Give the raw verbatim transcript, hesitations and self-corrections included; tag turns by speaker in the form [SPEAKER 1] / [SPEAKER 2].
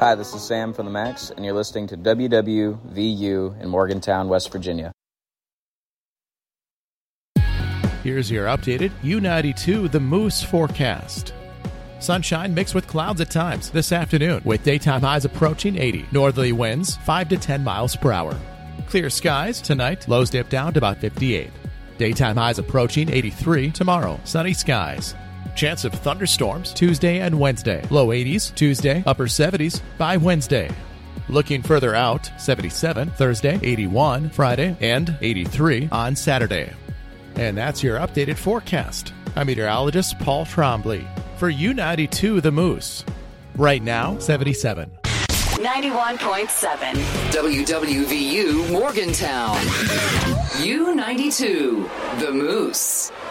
[SPEAKER 1] Hi, this is Sam from the Max, and you're listening to W W V U in Morgantown, West Virginia.
[SPEAKER 2] Here's your updated U ninety-two The Moose forecast. Sunshine mixed with clouds at times this afternoon, with daytime highs approaching eighty. Northerly winds five to ten miles per hour. Clear skies tonight, lows dip down to about fifty-eight. Daytime highs approaching eighty-three tomorrow. Sunny skies. Chance of thunderstorms Tuesday and Wednesday. Low eighties Tuesday, upper seventies by Wednesday. Looking further out, seventy-seven Thursday, eighty-one Friday, and eighty-three on Saturday. And that's your updated forecast. I'm meteorologist Paul Trombley for U ninety-two The Moose. Right now, seventy-seven.
[SPEAKER 3] ninety-one point seven.
[SPEAKER 4] W W V U Morgantown. U ninety-two The Moose.